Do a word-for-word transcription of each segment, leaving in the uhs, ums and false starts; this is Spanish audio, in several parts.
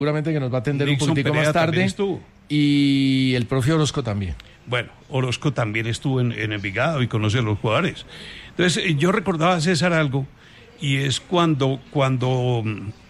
seguramente que nos va a atender Nixon un poquitico Perea más tarde. estuvo. Y el profe Orozco también. Bueno, Orozco también estuvo en, en Envigado y conoce a los jugadores. Entonces, yo recordaba a César algo, y es cuando, cuando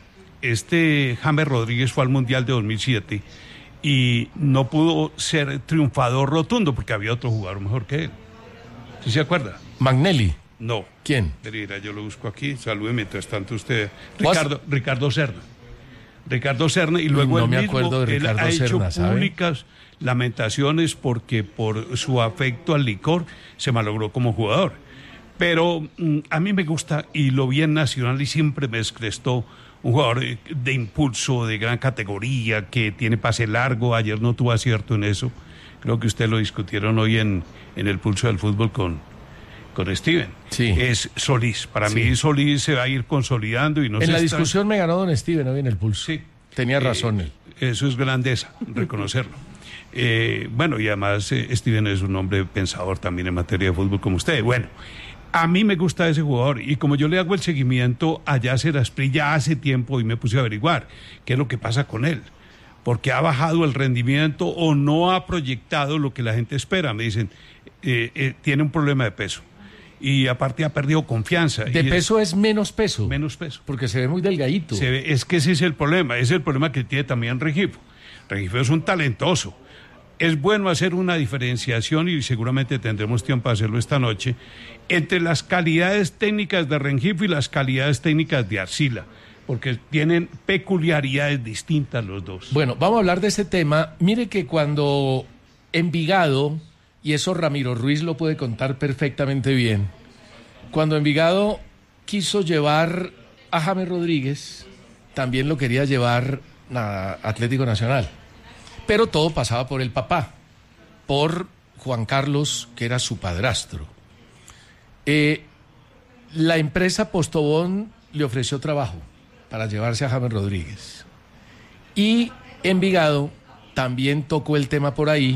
este James Rodríguez fue al Mundial de dos mil siete y no pudo ser triunfador rotundo porque había otro jugador mejor que él. ¿Sí se acuerda? Magnelli. No. ¿Quién? Mira, yo lo busco aquí. Salúdeme mientras tanto usted. Ricardo, Ricardo Serna. Ricardo Serna, y luego no él me mismo, acuerdo de Ricardo él ha hecho Serna, ¿sabe? públicas lamentaciones porque por su afecto al licor se malogró como jugador. Pero mm, a mí me gusta, y lo vi en Nacional y siempre me descrestó, un jugador de, de impulso, de gran categoría, que tiene pase largo. Ayer no tuvo acierto en eso. Creo que ustedes lo discutieron hoy en, en el Pulso del Fútbol con, con Steven. Sí. Es Solís. Para Sí. mí Solís se va a ir consolidando y no En se la está... discusión me ganó don Steven hoy en el Pulso. Sí. Tenía Eh, razón él. Eso es grandeza, reconocerlo. Eh, bueno, y además eh, Steven es un hombre pensador también en materia de fútbol como usted. Bueno, a mí me gusta ese jugador, y como yo le hago el seguimiento a Yasser Asprilla ya hace tiempo, y me puse a averiguar qué es lo que pasa con él, porque ha bajado el rendimiento o no ha proyectado lo que la gente espera. Me dicen, eh, eh, tiene un problema de peso, y aparte ha perdido confianza. De y peso es, es menos peso. Menos peso. Porque se ve muy delgadito. Se ve, es que ese es el problema, ese es el problema que tiene también Rengifo. Rengifo es un talentoso. Es bueno hacer una diferenciación, y seguramente tendremos tiempo para hacerlo esta noche, entre las calidades técnicas de Rengifo y las calidades técnicas de Arcila, porque tienen peculiaridades distintas los dos. Bueno, vamos a hablar de ese tema. Mire que cuando Envigado, y eso Ramiro Ruiz lo puede contar perfectamente bien, cuando Envigado quiso llevar a James Rodríguez, también lo quería llevar a Atlético Nacional. Pero todo pasaba por el papá, por Juan Carlos, que era su padrastro. Eh, la empresa Postobón le ofreció trabajo para llevarse a James Rodríguez. Y Envigado también tocó el tema por ahí,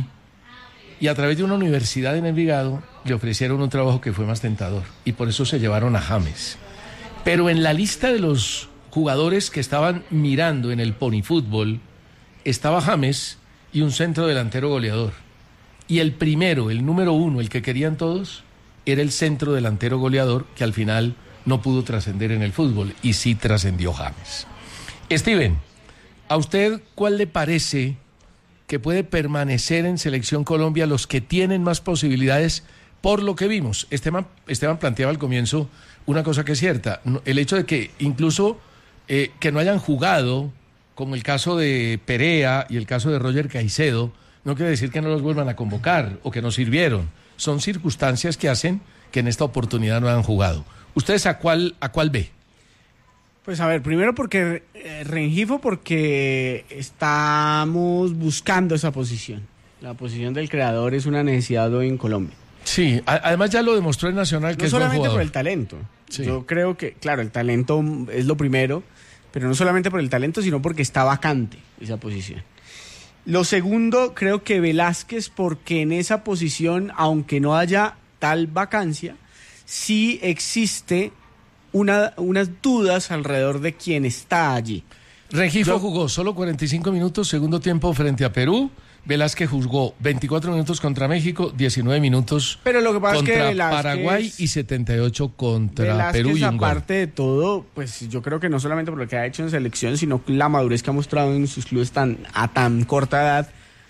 y a través de una universidad en Envigado le ofrecieron un trabajo que fue más tentador, y por eso se llevaron a James. Pero en la lista de los jugadores que estaban mirando en el ponifútbol estaba James y un centro delantero goleador. Y el primero, el número uno, el que querían todos, era el centro delantero goleador, que al final no pudo trascender en el fútbol, y sí trascendió James. Steven, ¿a usted cuál le parece que puede permanecer en Selección Colombia, los que tienen más posibilidades por lo que vimos? Esteban, Esteban planteaba al comienzo una cosa que es cierta, el hecho de que incluso eh, que no hayan jugado, como el caso de Perea y el caso de Roger Caicedo, no quiere decir que no los vuelvan a convocar o que no sirvieron. Son circunstancias que hacen que en esta oportunidad no hayan jugado. ¿Ustedes a cuál, a cuál ve? Pues a ver, primero porque eh, Rengifo, porque estamos buscando esa posición. La posición del creador es una necesidad hoy en Colombia. Sí, a, además ya lo demostró en Nacional que no es buen solamente jugador. por el talento. Sí. Yo creo que, claro, el talento es lo primero, pero no solamente por el talento, sino porque está vacante esa posición. Lo segundo, creo que Velázquez, porque en esa posición, aunque no haya tal vacancia, sí existe una, unas dudas alrededor de quién está allí. Rengifo Yo... jugó solo cuarenta y cinco minutos, segundo tiempo frente a Perú. Velázquez jugó veinticuatro minutos contra México, diecinueve minutos Pero lo que pasa contra es que Velázquez, Paraguay y setenta y ocho contra Velázquez, Perú y un gol. aparte de todo, pues yo creo que no solamente por lo que ha hecho en selección, sino la madurez que ha mostrado en sus clubes tan, a tan corta edad,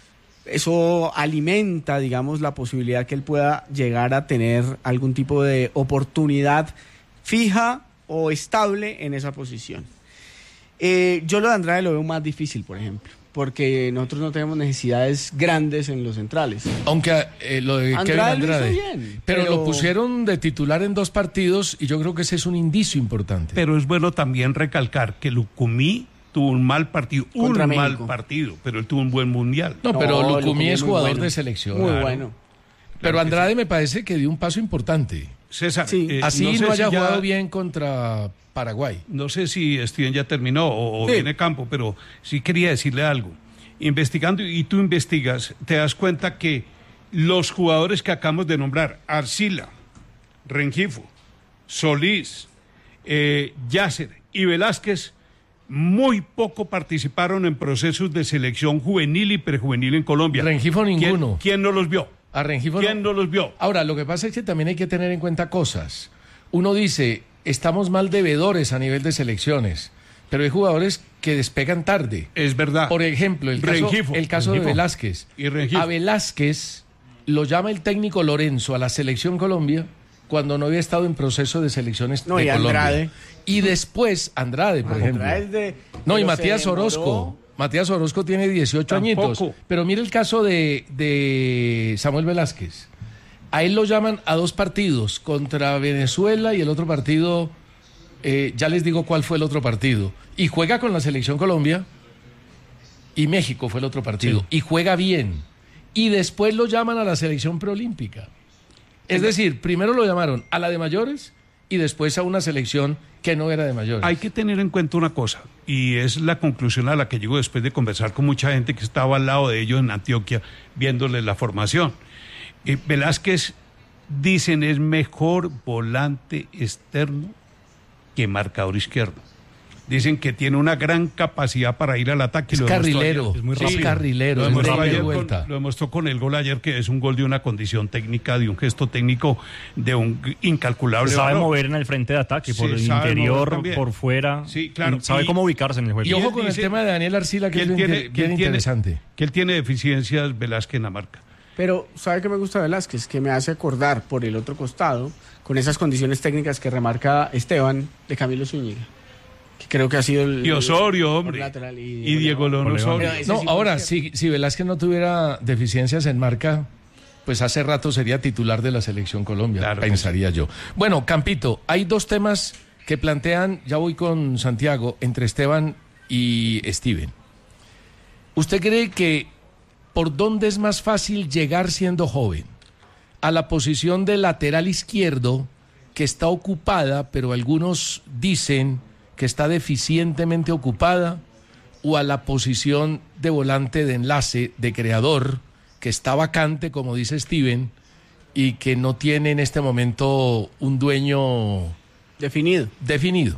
eso alimenta, digamos, la posibilidad que él pueda llegar a tener algún tipo de oportunidad fija o estable en esa posición. Eh, yo lo de Andrade lo veo más difícil, por ejemplo, porque nosotros no tenemos necesidades grandes en los centrales. Aunque eh, lo de Andrade Kevin Andrade, lo hizo bien, pero, pero lo pusieron de titular en dos partidos y yo creo que ese es un indicio importante. Pero es bueno también recalcar que Lucumí tuvo un mal partido, un Contra mal México. partido, pero él tuvo un buen mundial. No, pero No, Lucumí Lucumí es es muy jugador bueno. de selección. Muy Claro. bueno. Pero Claro que Andrade sí. me parece que dio un paso importante. César, Sí. eh, Así no, sé haya si ya- jugado bien contra Paraguay. No sé si Steven ya terminó o, o Sí. viene campo, pero sí quería decirle algo. Investigando, y tú investigas, te das cuenta que los jugadores que acabamos de nombrar, Arcila, Rengifo, Solís, eh, Yasser y Velázquez, muy poco participaron en procesos de selección juvenil y prejuvenil en Colombia. Rengifo ninguno. ¿Quién, quién no los vio? A Rengifo ¿Quién no los vio? Ahora, lo que pasa es que también hay que tener en cuenta cosas. Uno dice, estamos mal devedores a nivel de selecciones, pero hay jugadores que despegan tarde. Es verdad. Por ejemplo, el caso, Rengifo. el caso de Rengifo. Velázquez. Y Rengifo. A Velázquez lo llama el técnico Lorenzo a la selección Colombia cuando no había estado en proceso de selecciones No, de y Colombia. Andrade. Y después Andrade, por ejemplo. Andrade es de- No, y pero Matías se demoró. Orozco. Matías Orozco tiene dieciocho Tampoco. añitos. Pero mire el caso de, de Samuel Velázquez. A él lo llaman a dos partidos, contra Venezuela y el otro partido, eh, ya les digo cuál fue el otro partido. Y juega con la selección Colombia y México fue el otro partido. Sí. Y juega bien. Y después lo llaman a la selección preolímpica. Es decir, primero lo llamaron a la de mayores y después a una selección que no era de mayores. Hay que tener en cuenta una cosa, y es la conclusión a la que llego después de conversar con mucha gente que estaba al lado de ellos en Antioquia, viéndoles la formación. Eh, Velázquez, dicen, es mejor volante externo que marcador izquierdo. Dicen que tiene una gran capacidad para ir al ataque. Es Lo demostró carrilero, ayer. es muy rápido. Es carrilero, Lo es muy demostró, rápido ayer de con, vuelta. lo demostró con el gol ayer, que es un gol de una condición técnica, de un gesto técnico, de un incalculable Se sabe valor. mover en el frente de ataque, por Sí, el sabe mover interior, también. por fuera. Sí, claro. Sabe Y- cómo ubicarse en el juego. Y ojo él con dice el tema de Daniel Arcila, que que es él bien, tiene, bien que él tiene- interesante. que él tiene deficiencias, Velázquez, en la marca. Pero, ¿sabe qué me gusta de Velázquez? Que me hace acordar por el otro costado, con esas condiciones técnicas que remarca Esteban, de Camilo Zúñiga. Que creo que ha sido el... Y Osorio, el hombre. lateral, Y Diego León Osorio. Pero ese No, sí ahora, fue si, si Velázquez no tuviera deficiencias en marca, pues hace rato sería titular de la selección Colombia, Claro que pensaría yo. Bueno, Campito, hay dos temas que plantean, ya voy con Santiago, entre Esteban y Steven. ¿Usted cree que por dónde es más fácil llegar siendo joven? ¿A la posición de lateral izquierdo, que está ocupada, pero algunos dicen que está deficientemente ocupada, o a la posición de volante de enlace, de creador, que está vacante, como dice Steven, y que no tiene en este momento un dueño definido? definido?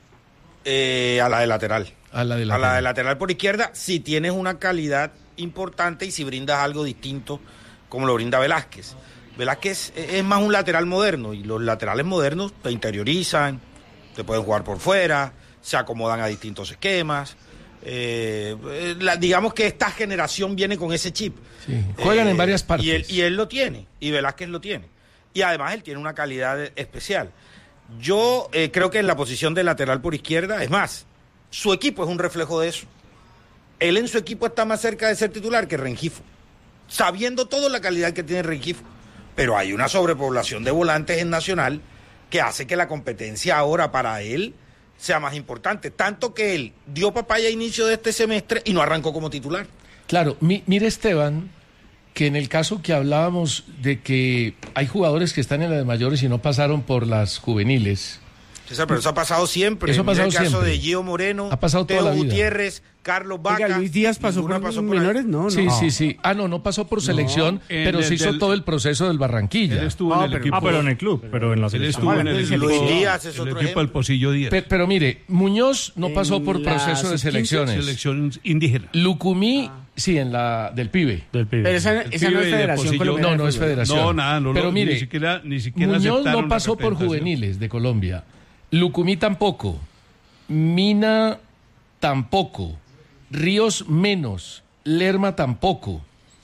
Eh, a la de lateral. A la de A la de lateral. lateral por izquierda, si tienes una calidad importante y si brindas algo distinto, como lo brinda Velázquez. Velázquez es es más un lateral moderno, y los laterales modernos te interiorizan, te pueden jugar por fuera, se acomodan a distintos esquemas. Eh, eh, la- digamos que esta generación viene con ese chip. Sí, juegan Eh, en varias partes. Y él, y él lo tiene, y Velázquez lo tiene. Y además él tiene una calidad especial. Yo eh, creo que en la posición de lateral por izquierda, es más, su equipo es un reflejo de eso. Él en su equipo está más cerca de ser titular que Rengifo, sabiendo todo la calidad que tiene Rengifo. Pero hay una sobrepoblación de volantes en Nacional que hace que la competencia ahora para él sea más importante. Tanto que él dio papaya a inicio de este semestre y no arrancó como titular. Claro, mi- mire Esteban, que en el caso que hablábamos de que hay jugadores que están en las de mayores y no pasaron por las juveniles. César, pero eso ha pasado siempre. Eso ha Mira pasado el caso siempre. de Gio Moreno, Ha pasado toda Teo la vida. Gutiérrez, Carlos Vaca. Oiga, Luis Díaz pasó ninguna por pasó los por ahí. menores, no, no. Sí, sí, sí. Ah, no, no pasó por selección, en pero el se hizo del- todo el proceso del Barranquilla. Él estuvo Ah, en el pero- equipo. Ah, pero en el club, pero en la Él selección. estuvo en el Luis equipo, Díaz es el otro equipo ejemplo. del Pocillo Díaz. Pe- pero mire, Muñoz no En pasó por la proceso de sub quince, selecciones. Selección indígena. Lucumí, sí, en la del pibe. Del pibe. Pero esa, El esa no pibe es de Federación Pocillo. Colombiana No, de no es Fútbol. federación. No, nada, no, pero lo- mire, ni siquiera, ni siquiera Muñoz aceptaron no la pasó por representación. juveniles de Colombia. Lucumí tampoco. Mina tampoco. Ríos menos. Lerma tampoco.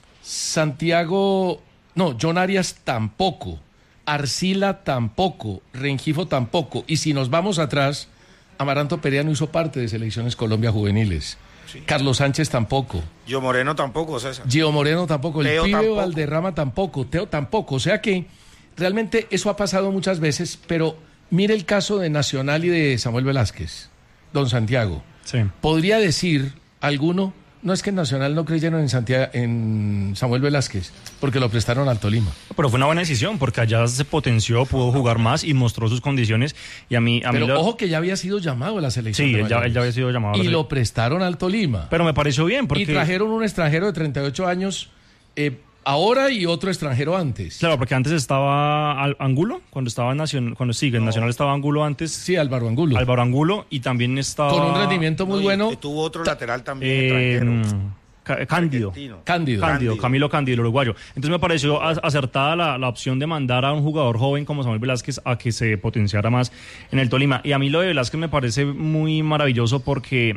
Santiago, no, John Arias tampoco. Arcila tampoco. Rengifo tampoco. Y si nos vamos atrás, Amaranto Perea no hizo parte de Selecciones Colombia juveniles. Carlos Sánchez tampoco. Gio Moreno tampoco, César. Gio Moreno tampoco, el Teo pibe tampoco. Valderrama tampoco, Teo tampoco. O sea que realmente eso ha pasado muchas veces, pero mire el caso de Nacional y de Samuel Velázquez, don Santiago. Sí. Podría decir alguno, no es que en Nacional no creyeron en, Santiago, en Samuel Velázquez, porque lo prestaron al Tolima. Pero fue una buena decisión porque allá se potenció, pudo jugar más y mostró sus condiciones. Y a mí, a mí Pero lo- ojo que ya había sido llamado a la selección. Sí, de él ya, mayores. él ya había sido llamado. a la Y sele- lo prestaron al Tolima. Pero me pareció bien porque... Y trajeron un extranjero de treinta y ocho años, eh, ahora y otro extranjero antes. Claro, porque antes estaba Al- Angulo, cuando estaba en Nacional, cuando sigue en Nacional estaba Angulo antes. Sí, Álvaro Angulo. Álvaro Angulo, y también estaba... Con un rendimiento muy No, y bueno. Tuvo otro lateral también eh, extranjero. Ca- Cándido. Argentino. Cándido. Cándido, Cándido. Camilo Cándido, el uruguayo. Entonces me pareció a- acertada la, la opción de mandar a un jugador joven como Samuel Velázquez a que se potenciara más en el Tolima. Y a mí lo de Velázquez me parece muy maravilloso porque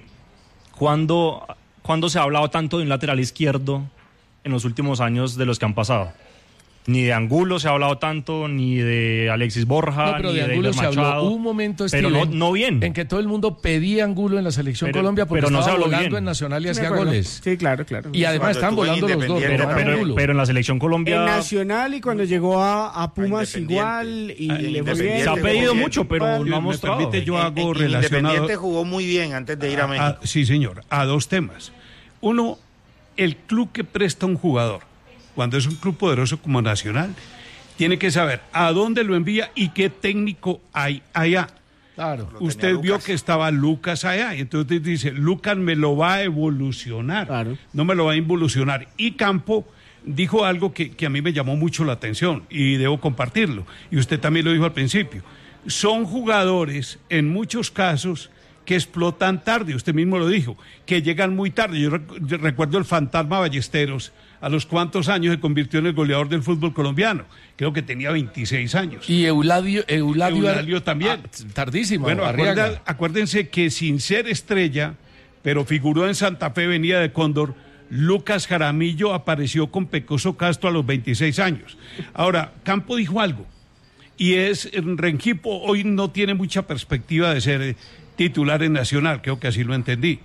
cuando, cuando se ha hablado tanto de un lateral izquierdo en los últimos años de los que han pasado. Ni de Angulo se ha hablado tanto, ni de Alexis Borja, No, pero ni de de Angulo Eider se habló. Machado. Hubo un momento, pero Steven, no, no bien. en que todo el mundo pedía Angulo en la selección Pero- Colombia porque pero no estaba se habló volando bien. en Nacional y Sí, me hacía acuerdo. goles. Sí, claro, claro. Y además Cuando estaban estuvo en volando los dos. Independiente pero, pero, también. pero, Angulo. pero en la selección Colombia En Nacional y cuando llegó a, a Pumas Independiente. igual y Ah, le fue Independiente bien. se ha como pedido bien. mucho, pero no ha Me mostrado. permite, yo En- hago en relacionado... Independiente jugó muy bien antes de ir a México. A- sí, señor, a dos temas. Uno, el club que presta un jugador, cuando es un club poderoso como Nacional, tiene que saber a dónde lo envía y qué técnico hay allá. Claro. Lo Usted tenía vio Lucas. que estaba Lucas allá, y entonces dice, Lucas me lo va a evolucionar, Claro. no me lo va a involucionar. Y Campo dijo algo que, que a mí me llamó mucho la atención y debo compartirlo, y usted también lo dijo al principio. Son jugadores, en muchos casos, que explotan tarde, usted mismo lo dijo, que llegan muy tarde. Yo, rec- yo recuerdo el fantasma Ballesteros, a los cuantos años se convirtió en el goleador del fútbol colombiano, creo que tenía veintiséis años. Y Euladio, Euladio, Euladio también. Ah, tardísimo. Bueno, Arriaga. acuerda- acuérdense que sin ser estrella, pero figuró en Santa Fe, venía de Cóndor, Lucas Jaramillo apareció con Pecoso Castro a los veintiséis años. Ahora, Campo dijo algo, y es, Rengifo hoy no tiene mucha perspectiva de ser eh, titular en Nacional, creo que así lo entendí,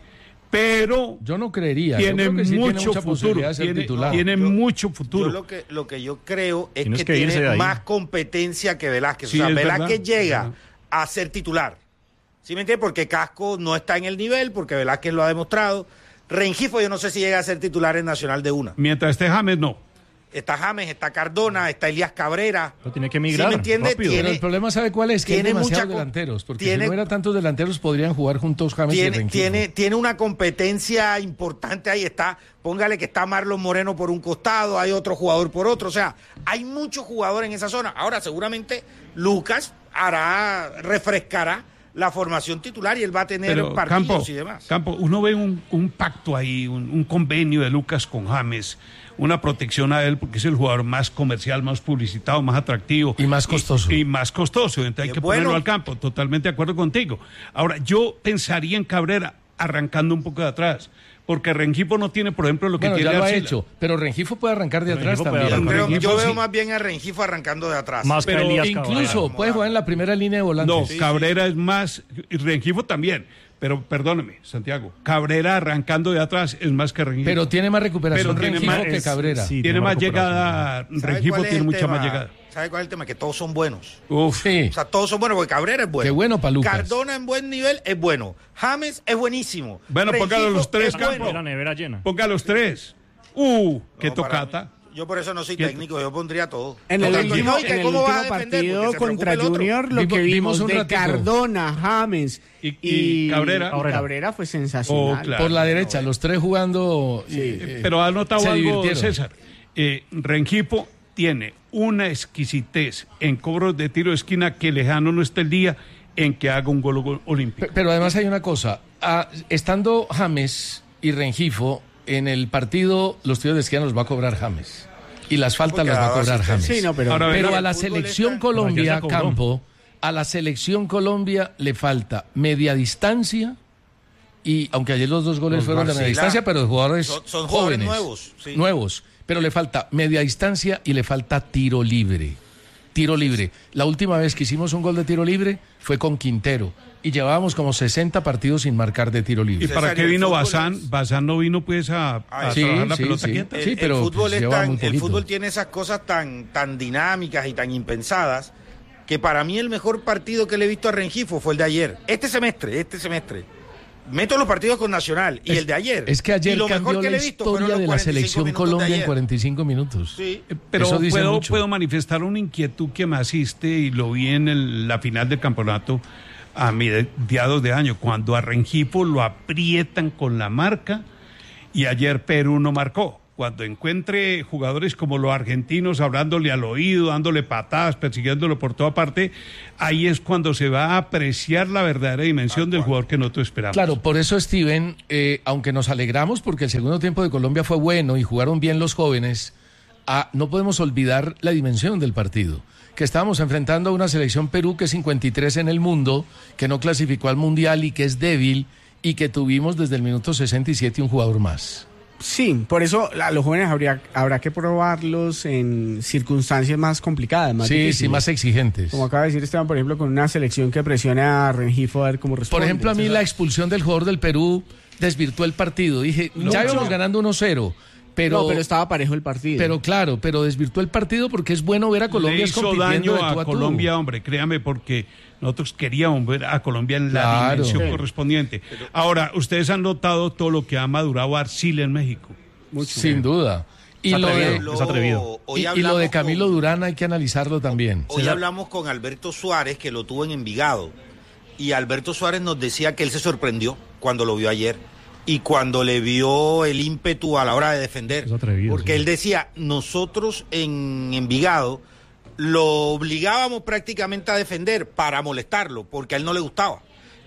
pero Yo no creería. Yo tiene creo que sí mucho tiene mucha futuro, posibilidad de ser tiene, titular. tiene Yo- mucho Yo futuro. lo que, lo que yo creo es Tienes que, que irse de tiene ahí. más competencia que Velázquez. Sí, o sea, es Velázquez verdad, llega es verdad. a ser titular. ¿Sí me entiendes? Porque Casco no está en el nivel, porque Velázquez lo ha demostrado. Rengifo yo no sé si llega a ser titular en Nacional de una. Mientras esté James, no. Está James, está Cardona, está Elías Cabrera. No tiene que ¿Sí emigrar me entiende? rápido. Tiene- Pero el problema, ¿sabe cuál es? Que hay tiene demasiados mucha co- delanteros. Porque tiene- si no hubiera tantos delanteros, podrían jugar juntos James y Tiene, Rengifo. tiene, tiene una competencia importante ahí. Está, póngale que está Marlon Moreno por un costado, hay otro jugador por otro. O sea, hay muchos jugadores en esa zona. Ahora, seguramente Lucas hará, refrescará la formación titular y él va a tener Pero partidos Campo, y demás. Campo, uno ve un, un pacto ahí, un, un convenio de Lucas con James, una protección a él porque es el jugador más comercial, más publicitado, más atractivo. Y más costoso. Y, y más costoso, entonces hay Y que bueno. ponerlo al campo, totalmente de acuerdo contigo. Ahora, yo pensaría en Cabrera arrancando un poco de atrás, porque Rengifo no tiene, por ejemplo, lo que Bueno, tiene ya lo ha Arcila. hecho. Pero Rengifo puede arrancar de atrás Rengifo puede también. arrancar. Creo- Rengifo yo veo sí. más bien a Rengifo arrancando de atrás. Más que Pero Elías Incluso Cabrera. puede jugar en la primera línea de volantes. No, Sí, Cabrera es más, y Rengifo también, pero perdóneme, Santiago, Cabrera arrancando de atrás es más que Rengifo. Pero tiene más recuperación Pero tiene Rengifo más- que es- Cabrera. sí. tiene tiene más más llegada, ¿Sabe Rengifo cuál es tiene el mucha tema? más llegada. ¿Sabe cuál es el tema? Que todos son buenos. Uf. Sí. O sea, todos son buenos, porque Cabrera es bueno. Qué bueno pa' Lucas. Cardona en buen nivel es bueno. James es buenísimo. Bueno, póngalo Rengifo los tres, es Campo. bueno. La nevera llena. Ponga los tres. Uh, qué No, para tocata. mí- Yo por eso no soy ¿Qué? técnico, yo pondría todo. En el No, último, no, y que en el cómo vas a último defender, partido porque se contra preocupe el otro. Junior, lo Vimos- que vimos vimos un de ratico. Cardona, James Y- y Cabrera. y Cabrera fue sensacional. Oh, claro. Por la derecha, los tres jugando. eh, Pero ha notado se algo, divirtieron. César. Eh, Rengifo tiene una exquisitez en cobros de tiro de esquina que lejano no está el día en que haga un gol gol olímpico. Pe- Pero además hay una cosa. Ah, estando James y Rengifo en el partido, los tiros de esquina los va a cobrar James. Y las faltas Porque las va a daba cobrar James. asistencia. Sí, no, pero, Ahora, Pero venga, a la el fútbol selección está- Colombia, Ayer se cobró. Campo, a la selección Colombia le falta media distancia y aunque ayer los dos goles Los fueron de Barça. media Sí, distancia, la- pero de jugadores son- son jugadores jóvenes, nuevos, sí. nuevos, pero le falta media distancia y le falta tiro libre. Tiro libre. La última vez que hicimos un gol de tiro libre fue con Quintero y llevábamos como sesenta partidos sin marcar de tiro ¿Y libre. César, para y qué el vino fútbol Bazán? es- Bazán no vino pues a, a Ah, sí, trabajar la sí, pelota sí. quieta. El, Sí, el pero, fútbol pues, es lleva tan- muy el poquito. fútbol tiene esas cosas tan, tan dinámicas y tan impensadas que para mí el mejor partido que le he visto a Rengifo fue el de ayer. Este semestre, este semestre. Meto los partidos con Nacional y Es- el de ayer. Es que ayer y lo mejor cambió que la le he visto fueron historia los de la cuarenta y cinco selección minutos de Colombia en ayer. cuarenta y cinco minutos. Sí. Eh, Pero Eso dice puedo, mucho. puedo manifestar una inquietud que me asiste y lo vi en el- la final del campeonato a mediados de año, cuando a Rengifo lo aprietan con la marca y ayer Perú no marcó. cuando encuentre jugadores como los argentinos hablándole al oído, dándole patadas, persiguiéndolo por toda parte, ahí es cuando se va a apreciar la verdadera dimensión del jugador que nosotros esperamos. Claro, por eso, Steven, eh, aunque nos alegramos porque el segundo tiempo de Colombia fue bueno y jugaron bien los jóvenes, ah, no podemos olvidar la dimensión del partido. Que estábamos enfrentando a una selección Perú que es cincuenta y tres en el mundo, que no clasificó al Mundial y que es débil, y que tuvimos desde el minuto sesenta y siete un jugador más. Sí, por eso a los jóvenes habría, habrá que probarlos en circunstancias más complicadas, más sí, difíciles. Sí, más exigentes. Como acaba de decir Esteban, por ejemplo, con una selección que presiona a Rengifo a ver cómo responde. Por ejemplo, a mí la expulsión del jugador del Perú desvirtuó el partido. Dije, no, ya íbamos ganando uno cero. Pero, no, pero estaba parejo el partido. Pero claro, pero desvirtuó el partido porque es bueno ver a Colombia Le hizo compitiendo daño de tú a, a tú. Colombia, hombre, créame, porque nosotros queríamos ver a Colombia en la Claro. dimensión Sí. correspondiente. Ahora, ustedes han notado todo lo que ha madurado Arcila en México. Mucho. Sin duda. Y Es lo, de, atrevido, es atrevido. Hoy y, y lo hablamos de Camilo con- Durán hay que analizarlo también. Hoy hablamos con Alberto Suárez, que lo tuvo en Envigado, y Alberto Suárez nos decía que él se sorprendió cuando lo vio ayer y cuando le vio el ímpetu a la hora de defender. Es atrevido, Porque sí. él decía, nosotros en Envigado lo obligábamos prácticamente a defender para molestarlo, porque a él no le gustaba.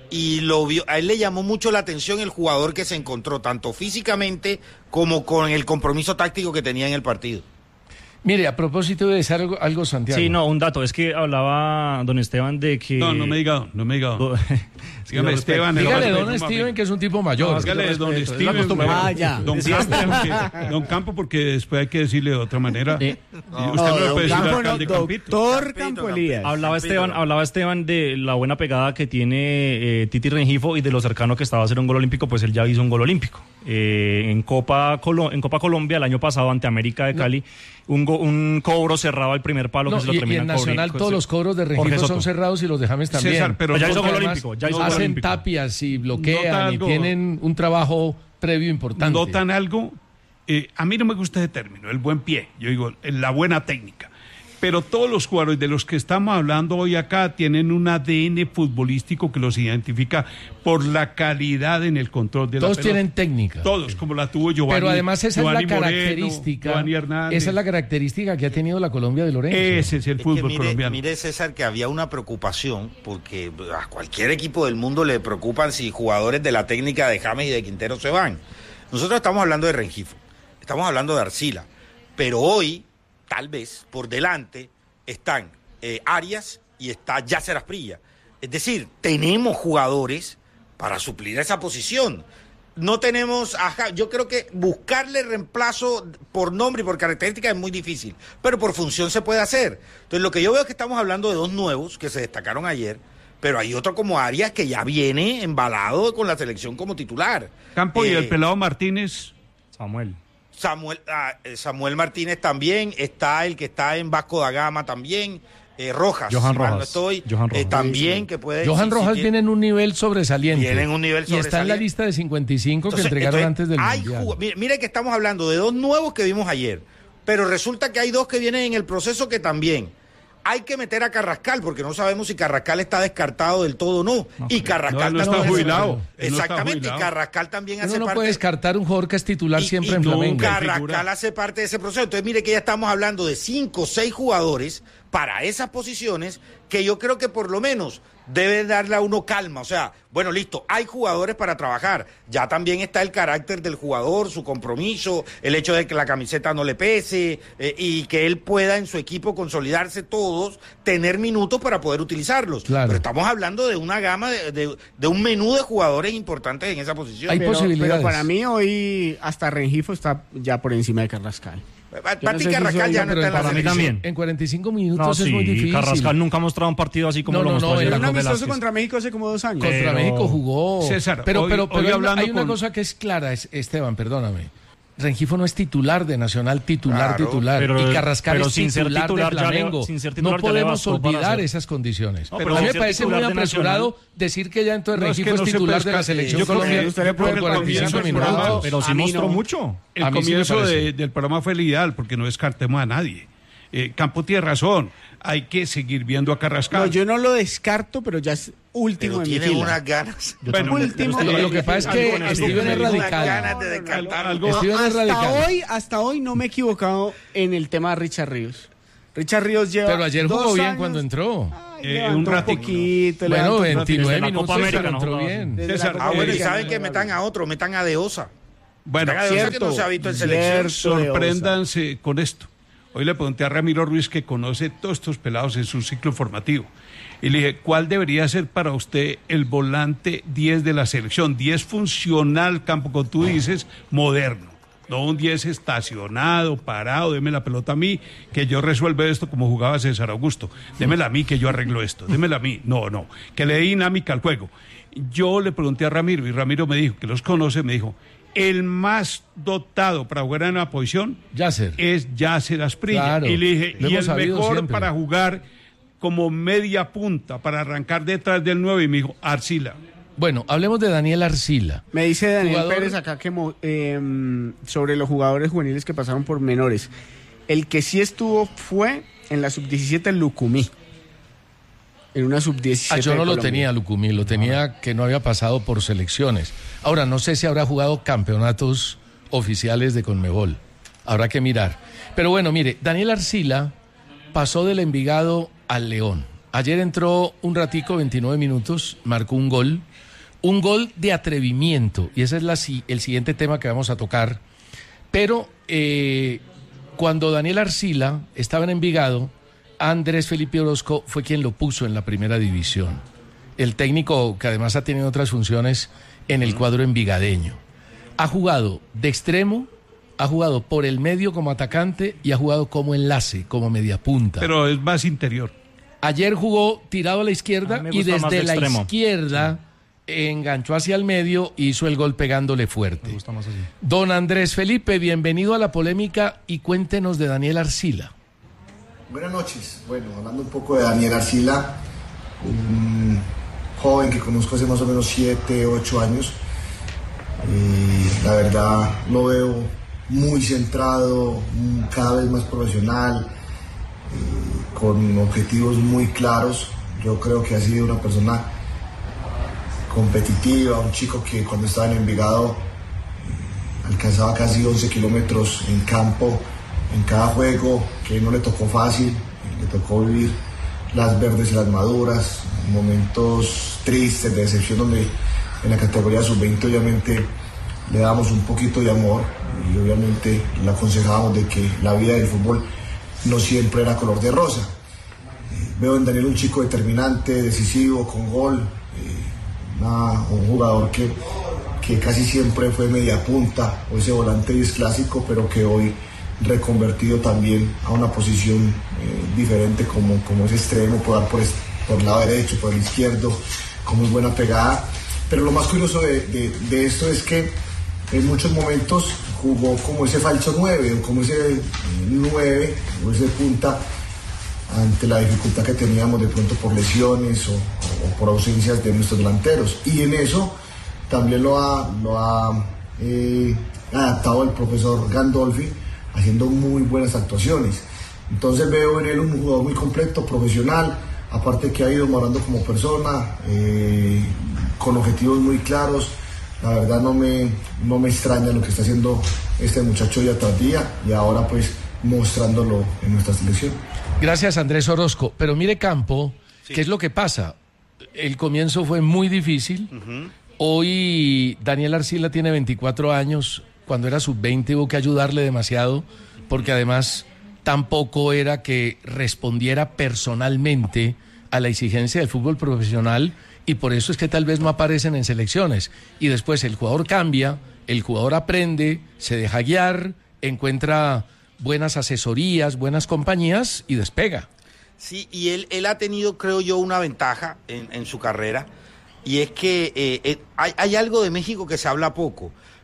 Y lo vio, a él le llamó mucho la atención el jugador que se encontró, tanto físicamente como con el compromiso táctico que tenía en el partido. Mire, a propósito de decir algo, algo, Santiago. Sí, no, un dato. Es que hablaba don Esteban de que... No, no me diga, no me diga. Dígame, Esteban. el Dígale, hombre, don no, Steven, que es un tipo mayor. No, dígale, don respeto, es la Steven. costumbre. Ah, ya. Don Decía Campo, Esteban. porque, don Campo, porque después hay que decirle de otra manera. Eh, Y No, usted no le don puede decir Campo, no, alcalde Campito. doctor Campito, Campo Campito. Elías. Hablaba Esteban, hablaba Esteban de la buena pegada que tiene eh, Titi Rengifo y de lo cercano que estaba a hacer un gol olímpico, pues él ya hizo un gol olímpico. Eh, en, Copa Colo- en Copa Colombia el año pasado ante América de Cali, un, go- un cobro cerraba el primer palo No, que se lo y, y termina en Nacional todos los cobros de Jorge Rengifo Soto. son cerrados y los de James también. César, pero ya no- hizo gol Además, olímpico, ya hizo gol hacen olímpico. tapias y Nota bloquean y algo. tienen un trabajo previo importante. notan algo. Eh, a mí no me gusta ese término, el buen pie. Yo digo, la buena técnica. Pero todos los jugadores de los que estamos hablando hoy acá tienen un A D N futbolístico que los identifica por la calidad en el control de Todos la pelota. tienen técnica. Todos, como la tuvo Giovanni. Pero además esa Giovanni es la Moreno, característica. Giovanni Hernández. Esa es la característica que ha tenido la Colombia de Lorenzo. Ese es el Es fútbol que mire, colombiano. mire, César, que había una preocupación, porque a cualquier equipo del mundo le preocupan si jugadores de la técnica de James y de Quintero se van. Nosotros estamos hablando de Rengifo, estamos hablando de Arcila, pero hoy, tal vez, por delante, están eh, Arias y está Yasser Asprilla. Es decir, tenemos jugadores para suplir esa posición. No tenemos, ajá, yo creo que buscarle reemplazo por nombre y por características es muy difícil, pero por función se puede hacer. Entonces, lo que yo veo es que estamos hablando de dos nuevos que se destacaron ayer, pero hay otro como Arias que ya viene embalado con la selección como titular. Campo y Eh, el pelado Martínez. Samuel. Samuel, ah, eh, Samuel Martínez también, está el que está en Vasco da Gama también, eh, Rojas, Johan si mal no Rojas. estoy, Johan eh, Rojas. también que puede... Johan si- si Rojas tiene- viene en un nivel sobresaliente. Viene en un nivel Y está en la sobresaliente. lista de cincuenta y cinco Entonces, que entregaron entonces, antes del hay Mundial. jug- mire, mire que estamos hablando de dos nuevos que vimos ayer, pero resulta que hay dos que vienen en el proceso que también hay que meter a Carrascal, porque no sabemos si Carrascal está descartado del todo o no. y Carrascal No, él no también está hace- jubilado. Él no está Exactamente, jubilado. y Carrascal también Uno hace no parte... puede descartar un jugador que es titular y- siempre y en Flamengo. nunca. Carrascal figura. hace parte de ese proceso. Entonces, mire que ya estamos hablando de cinco o seis jugadores para esas posiciones que yo creo que por lo menos debe darle a uno calma. O sea, bueno, listo, hay jugadores para trabajar. Ya también está el carácter del jugador, su compromiso, el hecho de que la camiseta no le pese eh, y que él pueda en su equipo consolidarse todos, tener minutos para poder utilizarlos. Claro. Pero estamos hablando de una gama, de, de- de un menú de jugadores importantes en esa posición. Hay pero, posibilidades. pero para mí hoy hasta Rengifo está ya por encima de Carrascal. Pati Yo no sé si Carrascal soy- ya no pero está en la para mí selección. también. En cuarenta y cinco minutos No, es sí, muy difícil. Carrascal nunca ha mostrado un partido así como No, lo no, mostró no, ayer era Era un con amistoso Velázquez. contra México hace como dos años. Contra Pero- México jugó. César, pero hoy- pero, hoy pero hay, una, hablando hay una con- cosa que es clara, es- Esteban, perdóname. Rengifo no es titular de Nacional, titular, Claro, titular. pero- y Carrascal pero es sin ser titular, titular de ya le- Flamengo. sin ser titular no ya le podemos bastó para olvidar hacer. esas condiciones. No, pero pero a mí sin me ser parece muy titular de apresurado Nacional. decir que ya entonces No, es que Rengifo no es se titular puede de la esca- selección yo creo que Colombia usted le puede por cuarenta y cinco confianza en minutos. programa. Pero sí A mí mostró no. mucho. El A mí sí me comienzo parece. de- del programa fue el ideal porque no descartemos a nadie. Eh, Campo tiene razón, hay que seguir viendo a Carrascal. No, yo no lo descarto, pero ya es- último Pero en mi tiene fila. unas ganas. Bueno, Último. Lo, lo que pasa es que Algo- Steven es algo- Unas radical. ganas de descartar. algo- Steven es hasta radical. hoy, hasta hoy no me he equivocado en el tema de Richard Ríos. Richard Ríos lleva Pero ayer jugó dos bien años- cuando entró. Ay, Eh, levantó un ratico, poquito, Bueno, levantó un veintinueve Desde la minutos, Copa América pero no entró jugaba bien. Desde César, la Ah, bueno, y América, saben no, que no, metan no. a otro, metan a De Osa. Bueno, Metan a De Osa que no se ha visto en selección. Cierto de Osa. sorpréndanse con esto. Hoy le pregunté a Ramiro Ruiz, que conoce todos estos pelados en su ciclo formativo, y le dije, ¿cuál debería ser para usted el volante diez de la selección? diez funcional, campo, como tú dices, moderno. No un diez estacionado, parado, deme la pelota a mí, que yo resuelvo esto como jugaba César Augusto. Démela a mí, que yo arreglo esto. Démela a mí. No, no, que le dé dinámica al juego. Yo le pregunté a Ramiro, y Ramiro me dijo, que los conoce, me dijo, el más dotado para jugar en una posición Yasser. es Yasser Asprilla. Claro, Y le dije, lo y hemos el sabido mejor siempre. para jugar como media punta, para arrancar detrás del nueve, y me dijo, Arcila. Bueno, hablemos de Daniel Arcila. Me dice Daniel Jugador- Pérez acá que mo- eh, sobre los jugadores juveniles que pasaron por menores. El que sí estuvo fue en la sub diecisiete en Lucumí. En una sub diecisiete. Ah, yo no de lo Colombia. tenía, Lucumí, lo tenía que no había pasado por selecciones. Ahora, no sé si habrá jugado campeonatos oficiales de Conmebol. Habrá que mirar. Pero bueno, mire, Daniel Arcila pasó del Envigado al León. Ayer entró un ratico, veintinueve minutos, marcó un gol. Un gol de atrevimiento. Y ese es la, si- el siguiente tema que vamos a tocar. Pero eh, cuando Daniel Arcila estaba en Envigado, Andrés Felipe Orozco fue quien lo puso en la primera división. El técnico que además ha tenido otras funciones en el cuadro envigadeño. Ha jugado de extremo, ha jugado por el medio como atacante y ha jugado como enlace, como mediapunta. Pero es más interior. Ayer jugó tirado a la izquierda A mí me y gusta más desde de la extremo. izquierda enganchó hacia el medio y hizo el gol pegándole fuerte. Me gusta más así. Don Andrés Felipe, bienvenido a la polémica y cuéntenos de Daniel Arcila. Buenas noches. Bueno, hablando un poco de Daniel Arcila, un joven que conozco hace más o menos siete, ocho años. Y la verdad lo veo muy centrado, mm, cada vez más profesional, eh, con objetivos muy claros. Yo creo que ha sido una persona competitiva, un chico que cuando estaba en Envigado eh, alcanzaba casi once kilómetros en campo en cada juego, que no le tocó fácil, eh, le tocó vivir las verdes y las maduras, momentos tristes, de decepción, donde en la categoría sub veinte obviamente le damos un poquito de amor y obviamente le aconsejábamos de que la vida del fútbol no siempre era color de rosa. Eh, veo en Daniel un chico determinante, decisivo, con gol, eh, una- un jugador que, que casi siempre fue media punta, o ese volante diez clásico, pero que hoy reconvertido también a una posición eh, diferente como, como es extremo, puede dar por, es- por el lado derecho, por el izquierdo, con muy buena pegada. Pero lo más curioso de, de- de esto es que en muchos momentos jugó como ese falso nueve, o como ese eh, nueve, o ese punta, ante la dificultad que teníamos de pronto por lesiones o, o por ausencias de nuestros delanteros. Y en eso también lo ha, lo ha eh, adaptado el profesor Gandolfi, haciendo muy buenas actuaciones. Entonces veo en él un jugador muy completo, profesional, aparte que ha ido madurando como persona, eh, con objetivos muy claros. La verdad no me, no me extraña lo que está haciendo este muchacho día tras día, y ahora pues mostrándolo en nuestra selección. Gracias, Andrés Orozco. Pero mire, Campo, ¿qué es lo que pasa? El comienzo fue muy difícil. Hoy Daniel Arcila tiene veinticuatro años. Cuando era sub veinte hubo que ayudarle demasiado, porque además tampoco era que respondiera personalmente a la exigencia del fútbol profesional, y por eso es que tal vez no aparecen en selecciones. Y después el jugador cambia, el jugador aprende, se deja guiar, encuentra buenas asesorías, buenas compañías y despega. Sí, y él, él ha tenido, creo yo, una ventaja en, en su carrera, y es que eh, eh, hay, hay algo de México que se habla poco,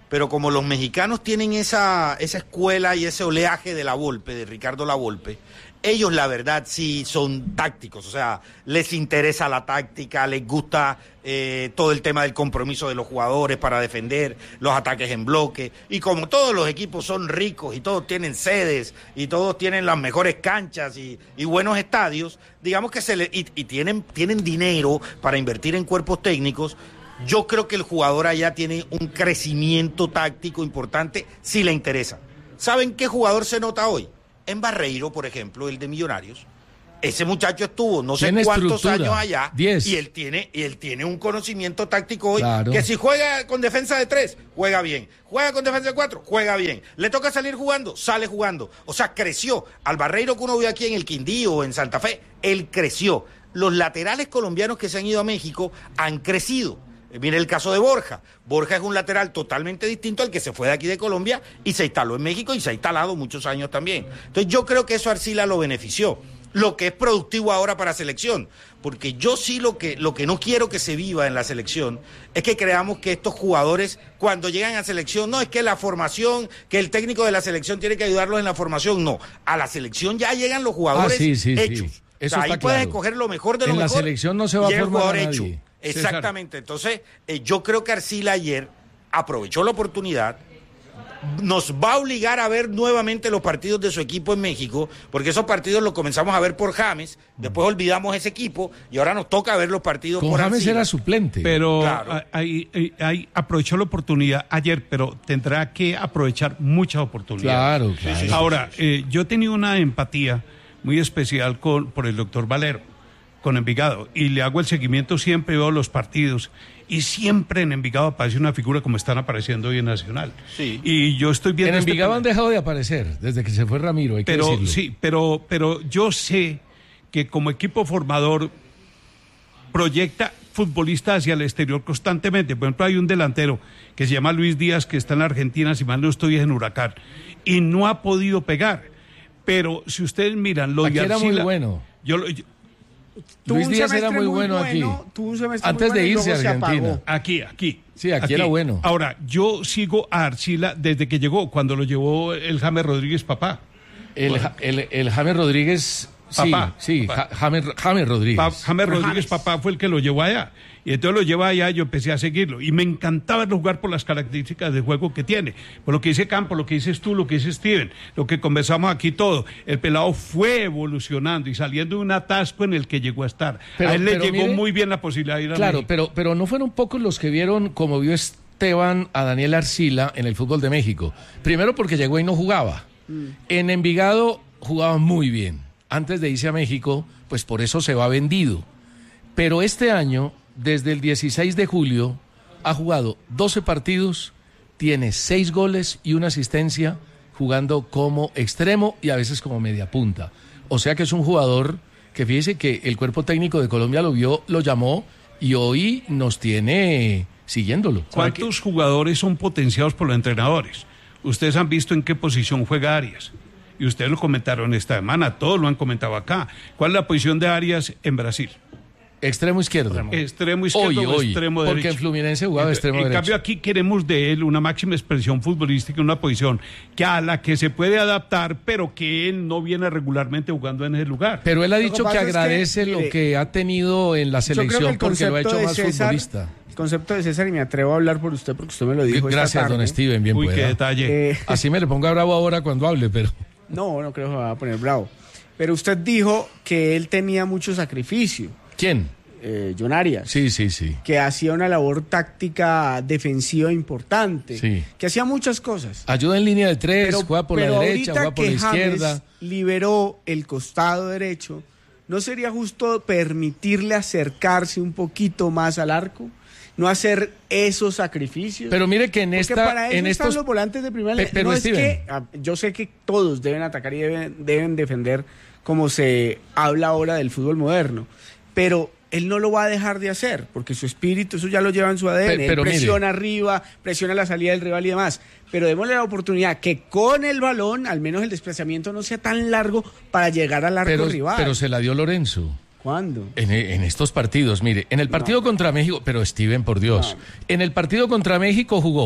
pero como los mexicanos tienen esa, esa escuela y ese oleaje de la Volpe, de Ricardo La Volpe, ellos la verdad sí son tácticos, o sea, les interesa la táctica, les gusta eh, todo el tema del compromiso de los jugadores para defender los ataques en bloque, y como todos los equipos son ricos y todos tienen sedes y todos tienen las mejores canchas y, y buenos estadios, digamos que se le, y, y tienen, tienen dinero para invertir en cuerpos técnicos, yo creo que el jugador allá tiene un crecimiento táctico importante si le interesa. ¿Saben qué jugador se nota hoy? En Barreiro, por ejemplo, el de Millonarios, ese muchacho estuvo no sé cuántos años allá diez. y él tiene y él tiene un conocimiento táctico hoy, claro, que si juega con defensa de tres, juega bien, juega con defensa de cuatro, juega bien, le toca salir jugando, sale jugando, o sea, creció. Al Barreiro que uno ve aquí en el Quindío o en Santa Fe, él creció. Los laterales colombianos que se han ido a México han crecido. Mire el caso de Borja. Borja es un lateral totalmente distinto al que se fue de aquí de Colombia y se instaló en México y se ha instalado muchos años también. Entonces yo creo que eso a Arcila lo benefició, lo que es productivo ahora para selección, porque yo sí lo que, lo que no quiero que se viva en la selección es que creamos que estos jugadores cuando llegan a selección, no, es que la formación, que el técnico de la selección tiene que ayudarlos en la formación, no, a la selección ya llegan los jugadores ah, sí, sí, hechos. Sí. Eso o sea, ahí está puedes claro. escoger lo mejor de lo en mejor. En la selección no se va a formar a nadie. Hecho. Exactamente, entonces eh, yo creo que Arcila ayer aprovechó la oportunidad, nos va a obligar a ver nuevamente los partidos de su equipo en México, porque esos partidos los comenzamos a ver por James, después olvidamos ese equipo y ahora nos toca ver los partidos Con por James Arcila. era suplente. Pero claro. ahí, ahí, ahí aprovechó la oportunidad ayer, pero tendrá que aprovechar muchas oportunidades. Claro, claro. Sí, sí, ahora, eh, yo he tenido una empatía muy especial con, por el doctor Valero, con Envigado, y le hago el seguimiento, siempre veo los partidos y siempre en Envigado aparece una figura como están apareciendo hoy en Nacional. Sí. Y yo estoy viendo en este Envigado plan... han dejado de aparecer desde que se fue Ramiro, hay que pero decirlo. sí, pero pero yo sé que como equipo formador proyecta futbolistas hacia el exterior constantemente. Por ejemplo, hay un delantero que se llama Luis Díaz, que está en la Argentina, si mal no estoy, es en Huracán, y no ha podido pegar. Pero si ustedes miran, lo Aquí de era Arcila, muy bueno. Yo, yo, Luis Díaz era muy bueno, aquí. Antes de irse a Argentina. Aquí, aquí. Sí, aquí, aquí era bueno. Ahora, yo sigo a Arcila desde que llegó, cuando lo llevó el James Rodríguez papá. El, bueno. el, el James Rodríguez... Papá, sí, sí, papá. James, James Rodríguez. Pa, James Rodríguez, James. papá, fue el que lo llevó allá. Y entonces lo lleva allá, yo empecé a seguirlo. Y me encantaba verlo jugar por las características de juego que tiene. Por lo que dice Campo, lo que dices tú, lo que dice Steven, lo que conversamos aquí todo. El pelado fue evolucionando y saliendo de un atasco en el que llegó a estar. Pero, a él le llegó mire, muy bien la posibilidad de ir a Claro, México. pero, pero no fueron pocos los que vieron como vio Esteban a Daniel Arcila en el fútbol de México. Primero porque llegó y no jugaba. Mm. En Envigado jugaba muy bien. Antes de irse a México, pues por eso se va vendido. Pero este año, desde el dieciséis de julio, ha jugado doce partidos, tiene seis goles y una asistencia, jugando como extremo y a veces como media punta. O sea que es un jugador que fíjese que el cuerpo técnico de Colombia lo vio, lo llamó y hoy nos tiene siguiéndolo. ¿Cuántos jugadores son potenciados por los entrenadores? Ustedes han visto en qué posición juega Arias. Y ustedes lo comentaron esta semana, todos lo han comentado acá. ¿Cuál es la posición de Arias en Brasil? Extremo izquierdo. Extremo, extremo izquierdo hoy, o hoy, extremo porque derecho. Porque en Fluminense jugaba Entonces, extremo en derecho. En cambio aquí queremos de él una máxima expresión futbolística en una posición que a la que se puede adaptar, pero que él no viene regularmente jugando en ese lugar. Pero él ha dicho lo que, que agradece es que, lo mire, que ha tenido en la selección que porque lo ha hecho más César, futbolista. El concepto de César, y me atrevo a hablar por usted porque usted me lo dijo. Gracias, esta tarde. don Steven, bien Uy, pueda. qué detalle. Eh, Así me le pongo bravo ahora cuando hable, pero... No, no creo que me va a poner bravo. Pero usted dijo que él tenía mucho sacrificio. ¿Quién? Eh, John Arias. Sí, sí, sí. Que hacía una labor táctica defensiva importante. Sí. Que hacía muchas cosas. Ayuda en línea de tres, pero, juega por pero la derecha, juega por la izquierda. James liberó el costado derecho. ¿No sería justo permitirle acercarse un poquito más al arco? No hacer esos sacrificios. Pero mire que en Porque esta, para eso en están estos los volantes de primera línea. pero no Steven, es que, yo sé que todos deben atacar y deben, deben defender como se habla ahora del fútbol moderno, pero él no lo va a dejar de hacer porque su espíritu, eso ya lo lleva en su A D N. Pe, pero él presiona mire, arriba, presiona la salida del rival y demás. Pero démosle la oportunidad que con el balón, al menos el desplazamiento no sea tan largo para llegar al arco pero, rival. Pero se la dio Lorenzo. ¿Cuándo? En, en estos partidos, mire, en el partido no. contra México, pero Steven, por Dios, no. en el partido contra México jugó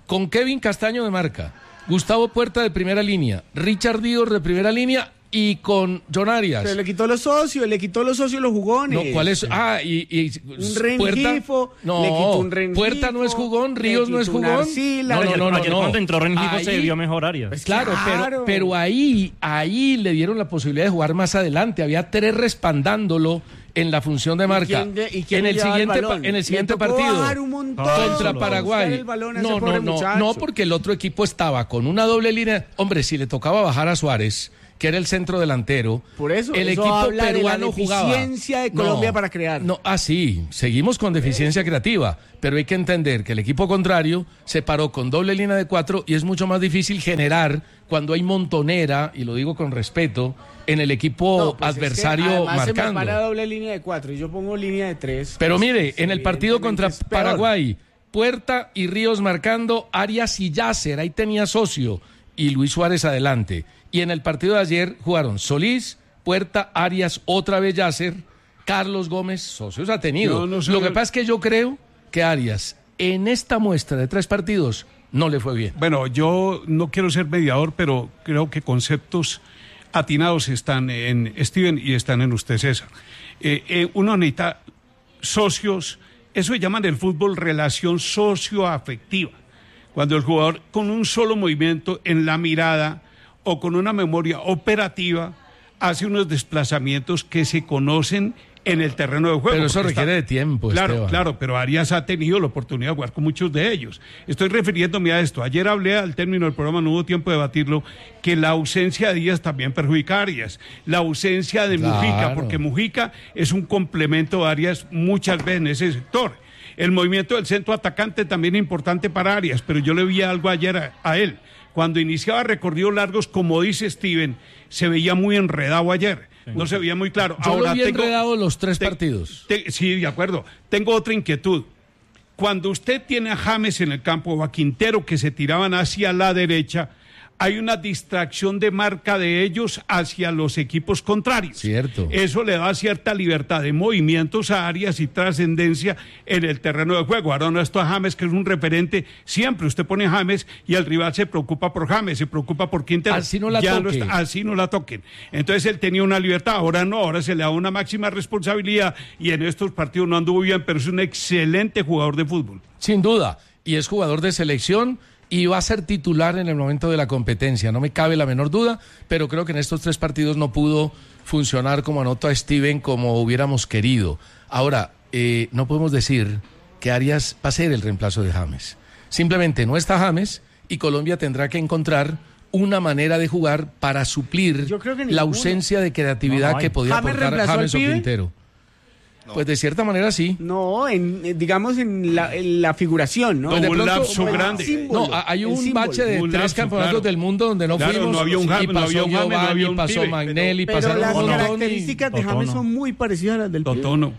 con Kevin Castaño de marca, Gustavo Puerta de primera línea, Richard Díaz de primera línea y con John Arias. Pero le quitó los socios, le quitó los socios los jugones. No, ¿cuál es? Ah, y, y un Rengifo, no, le quitó un Rengifo, Puerta no es jugón, Ríos no es jugón. Arcila, no, no, no, no, ayer no. cuando entró Rengifo ahí, se vio mejor Arias. Pues claro, claro. Pero, pero ahí, ahí le dieron la posibilidad de jugar más adelante. Había tres respaldándolo en la función de marca. ¿Y quién de, y quién en, el siguiente, el pa, en el siguiente partido contra Paraguay. No, no, no, no, porque el otro equipo estaba con una doble línea. Hombre, si le tocaba bajar a Suárez, que era el centro delantero, por eso, el eso equipo habla peruano de la jugaba. deficiencia de Colombia no, para crear. No, ah, sí, seguimos con deficiencia creativa, pero hay que entender que el equipo contrario se paró con doble línea de cuatro y es mucho más difícil generar cuando hay montonera, y lo digo con respeto, en el equipo no, pues adversario es que además marcando. Se me para doble línea de cuatro y yo pongo línea de tres. Pero pues, mire, en el partido contra Paraguay, peor. Puerta y Ríos marcando, Arias y Yasser, ahí tenía socio, y Luis Suárez adelante. Y en el partido de ayer jugaron Solís, Puerta, Arias, otra vez Yasser, Carlos Gómez, socios ha tenido. No, no sé. Lo que pasa es que yo creo que Arias, en esta muestra de tres partidos, no le fue bien. Bueno, yo no quiero ser mediador, pero creo que conceptos atinados están en Steven y están en usted, César. Eh, eh, uno necesita socios, eso se llama en el fútbol relación socioafectiva. Cuando el jugador con un solo movimiento en la mirada o con una memoria operativa hace unos desplazamientos que se conocen en el terreno de juego. Pero eso requiere está... de tiempo, Claro, Esteban. claro, pero Arias ha tenido la oportunidad de jugar con muchos de ellos. Estoy refiriéndome a esto. Ayer hablé al término del programa, no hubo tiempo de debatirlo, que la ausencia de Díaz también perjudica a Arias. La ausencia de Claro. Mujica, porque Mujica es un complemento de Arias muchas veces en ese sector. El movimiento del centro atacante también es importante para Arias, pero yo le vi algo ayer a, a él. Cuando iniciaba recorridos largos, como dice Steven, se veía muy enredado ayer. No se veía muy claro. Yo Ahora lo vi tengo, enredado los tres te, partidos. Te, sí, de acuerdo. Tengo otra inquietud. Cuando usted tiene a James en el campo o a Quintero que se tiraban hacia la derecha, hay una distracción de marca de ellos hacia los equipos contrarios. Cierto. Eso le da cierta libertad de movimientos a Arias y trascendencia en el terreno de juego. Ahora no esto a James, que es un referente. Siempre usted pone a James y el rival se preocupa por James, se preocupa por Quintero. Así no la ya toque. No está, así no la toquen. Entonces él tenía una libertad. Ahora no, ahora se le da una máxima responsabilidad y en estos partidos no anduvo bien, pero es un excelente jugador de fútbol. Sin duda. Y es jugador de selección. Y va a ser titular en el momento de la competencia, no me cabe la menor duda, pero creo que en estos tres partidos no pudo funcionar como anota Steven como hubiéramos querido. Ahora, eh, no podemos decir que Arias va a ser el reemplazo de James. Simplemente no está James y Colombia tendrá que encontrar una manera de jugar para suplir Yo creo que la ninguno. ausencia de creatividad No, no que podía ¿James aportar reemplazó James o al pibe? Quintero. Pues de cierta manera sí. No, en, eh, digamos en la, en la figuración, ¿no? No, De un pronto, lapso como el grande. símbolo, No, hay el un símbolo. bache de Un tres lapso, campeonatos claro. del mundo donde no Claro, fuimos no había un y James, no pasó había un James, no Giovanni, había un pasó pibe. Magnelli, Pero pasaron las un montón y- características de Totono. James son muy parecidas a las del pibe. Totono.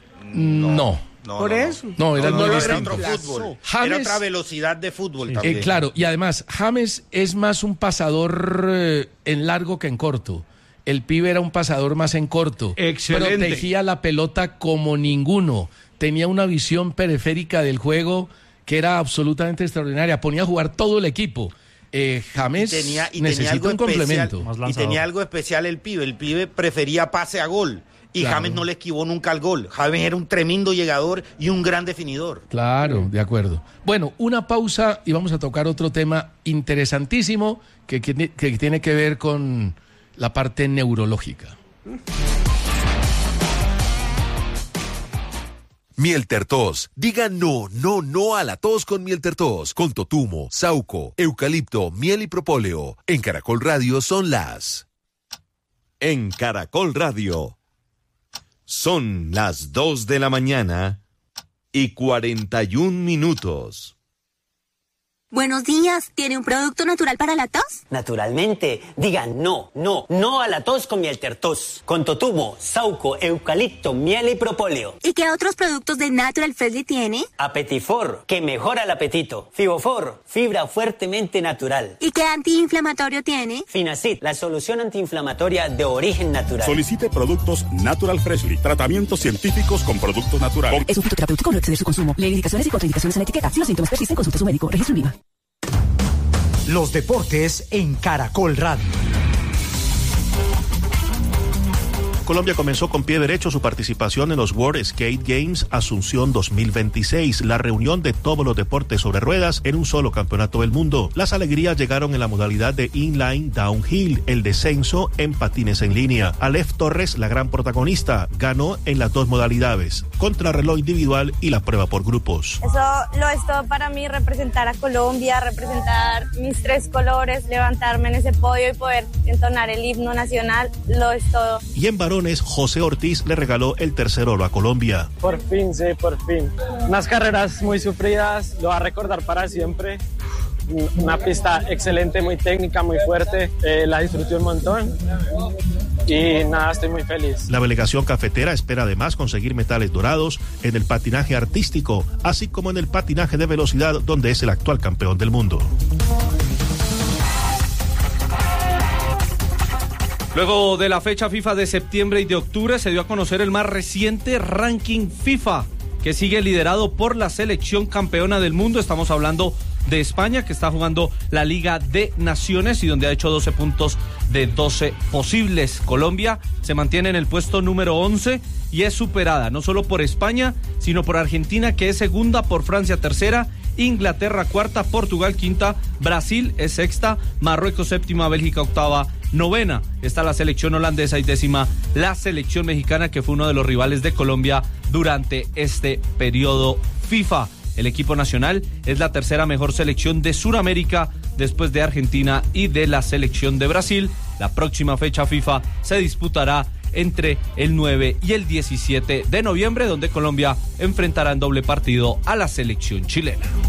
No. No, Por no, no. eso. No, era No, muy no, era distinto. otro fútbol. James- Era otra velocidad de fútbol Eh, también. claro, y además, James es más un pasador eh, en largo que en corto. El pibe era un pasador más en corto. Excelente. Protegía la pelota como ninguno. Tenía una visión periférica del juego que era absolutamente extraordinaria. Ponía a jugar todo el equipo. Eh, James tenía, y necesita tenía algo un complemento. especial, Más y lanzador. tenía algo especial el pibe. El pibe prefería pase a gol. Y Claro. James no le esquivó nunca al gol. James era un tremendo llegador y un gran definidor. Claro, de acuerdo. Bueno, una pausa y vamos a tocar otro tema interesantísimo que, que, que tiene que ver con la parte neurológica. Mieltertos. Diga no, no, no a la tos con Mieltertos. Con totumo, sauco, eucalipto, miel y propóleo. En Caracol Radio son las... En Caracol Radio. Son las dos de la mañana y cuarenta y un minutos. Buenos días, ¿tiene un producto natural para la tos? Naturalmente, digan no, no, no a la tos con Mieltertos, con totumo, sauco, eucalipto, miel y propóleo. ¿Y qué otros productos de Natural Freshly tiene? Apetifor, que mejora el apetito. Fibofor, fibra fuertemente natural. ¿Y qué antiinflamatorio tiene? Finacid, la solución antiinflamatoria de origen natural. Solicite productos Natural Freshly, tratamientos científicos con productos naturales. Es un fitoterapéutico, no exceder su consumo. Lee indicaciones y contraindicaciones en la etiqueta. Si los síntomas persisten, consulte a su médico. Registro en viva. Los deportes en Caracol Radio. Colombia comenzó con pie derecho su participación en los World Skate Games Asunción dos mil veintiséis, la reunión de todos los deportes sobre ruedas en un solo campeonato del mundo. Las alegrías llegaron en la modalidad de inline downhill, el descenso en patines en línea. Aleph Torres, la gran protagonista, ganó en las dos modalidades, contrarreloj individual y la prueba por grupos. Eso lo es todo para mí, representar a Colombia, representar mis tres colores, levantarme en ese podio y poder entonar el himno nacional, lo es todo. Y en varones, José Ortiz le regaló el tercer oro a Colombia. Por fin, sí, por fin. Unas carreras muy sufridas, lo va a recordar para siempre. Una pista excelente, muy técnica, muy fuerte. Eh, la disfruté un montón. Y nada, estoy muy feliz. La delegación cafetera espera además conseguir metales dorados en el patinaje artístico, así como en el patinaje de velocidad, donde es el actual campeón del mundo. Luego de la fecha FIFA de septiembre y de octubre se dio a conocer el más reciente ranking FIFA, que sigue liderado por la selección campeona del mundo. Estamos hablando de España, que está jugando la Liga de Naciones y donde ha hecho doce puntos de doce posibles. Colombia se mantiene en el puesto número once y es superada no solo por España, sino por Argentina, que es segunda, por Francia tercera, Inglaterra cuarta, Portugal quinta, Brasil es sexta, Marruecos séptima, Bélgica octava, novena está la selección holandesa y décima la selección mexicana, que fue uno de los rivales de Colombia durante este periodo FIFA. El equipo nacional es la tercera mejor selección de Sudamérica después de Argentina y de la selección de Brasil. La próxima fecha FIFA se disputará entre el nueve y el diecisiete de noviembre, donde Colombia enfrentará en doble partido a la selección chilena.